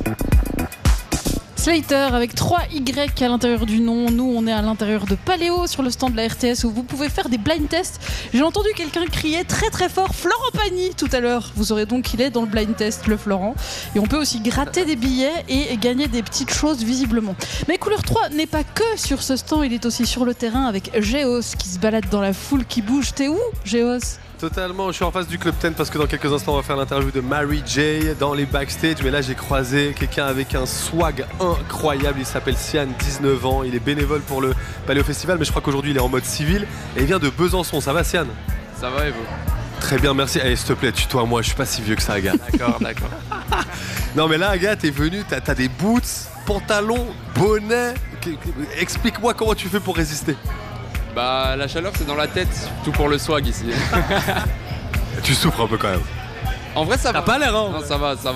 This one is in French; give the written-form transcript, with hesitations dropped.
Slater avec 3 Y à l'intérieur du nom. Nous, on est à l'intérieur de Paléo sur le stand de la RTS où vous pouvez faire des blind tests. J'ai entendu quelqu'un crier très très fort Florent Pagny tout à l'heure. Vous saurez donc qu'il est dans le blind test, le Florent. Et on peut aussi gratter des billets et gagner des petites choses visiblement. Mais Couleur 3 n'est pas que sur ce stand, il est aussi sur le terrain avec Géos qui se balade dans la foule qui bouge. T'es où, Géos ? Totalement, je suis en face du Club 10 parce que dans quelques instants on va faire l'interview de Mary J dans les backstage. Mais là j'ai croisé quelqu'un avec un swag incroyable, il s'appelle Sian, 19 ans, il est bénévole pour le Paléo Festival, mais je crois qu'aujourd'hui il est en mode civil et il vient de Besançon. Ça va Sian ? Ça va et vous ? Très bien, merci. Allez, s'il te plaît, tutoie-moi, je suis pas si vieux que ça, gars. D'accord. Non mais là, gars, t'es venu, t'as des boots, pantalons, bonnet. Explique-moi comment tu fais pour résister. Bah la chaleur c'est dans la tête, tout pour le swag ici. Tu souffres un peu quand même. En vrai ça va. T'as pas l'air, hein ? Non, ça va.